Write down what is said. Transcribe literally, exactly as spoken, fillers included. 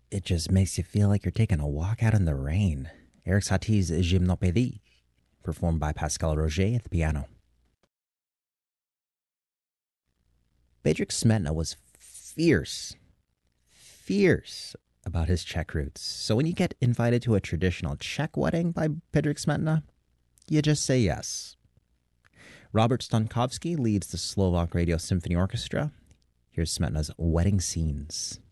it just makes you feel like you're taking a walk out in the rain. Eric Satie's Gymnopédie, performed by Pascal Roger at the piano. Bedřich Smetana was fierce, fierce about his Czech roots. So when you get invited to a traditional Czech wedding by Bedřich Smetana, you just say yes. Robert Stankovsky leads the Slovak Radio Symphony Orchestra. Here's Smetana's Wedding Scenes.